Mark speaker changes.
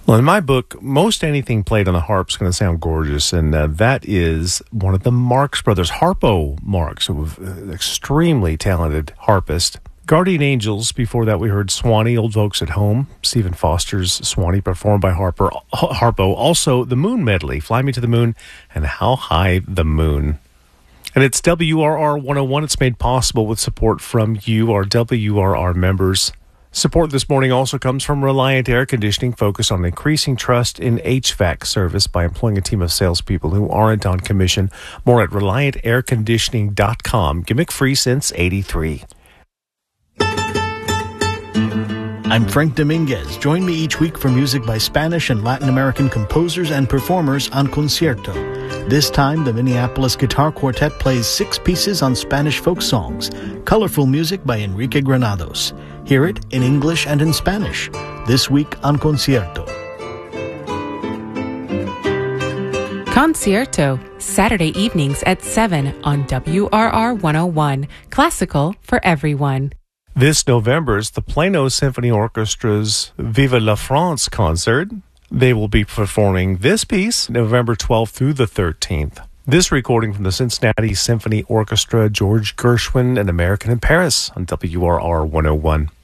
Speaker 1: Well, in my book, most anything played on the harp is going to sound gorgeous, and that is one of the Marx brothers, Harpo Marx, who was an extremely talented harpist. Guardian Angels, before that we heard Swanee, Old Folks at Home, Stephen Foster's Swanee, performed by Harpo. Also, the Moon Medley, Fly Me to the Moon, and How High the Moon. And it's WRR 101. It's made possible with support from you, our WRR members. Support this morning also comes from Reliant Air Conditioning, focused on increasing trust in HVAC service by employing a team of salespeople who aren't on commission. More at ReliantAirConditioning.com. Gimmick free since '83.
Speaker 2: I'm Frank Dominguez. Join me each week for music by Spanish and Latin American composers and performers on Concierto. This time, the Minneapolis Guitar Quartet plays 6 pieces on Spanish folk songs. Colorful music by Enrique Granados. Hear it in English and in Spanish. This week on Concierto.
Speaker 3: Concierto, Saturday evenings at 7 on WRR 101. Classical for everyone.
Speaker 1: This November is the Plano Symphony Orchestra's Vive la France concert. They will be performing this piece November 12th through the 13th. This recording from the Cincinnati Symphony Orchestra, George Gershwin, An American in Paris on WRR 101.